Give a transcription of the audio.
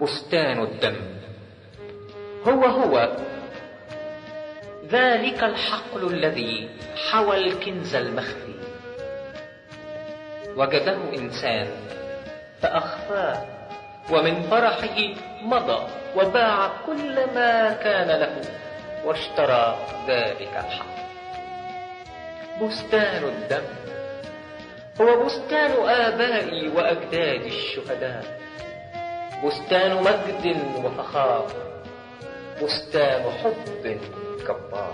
بستان الدم. هو ذلك الحقل الذي حوى الكنز المخفي، وجده إنسان فأخفاه، ومن فرحه مضى وباع كل ما كان له واشترى ذلك الحقل. بستان الدم هو بستان آبائي وأجدادي الشهداء، بستان مجد وفخار، بستان حب جبار.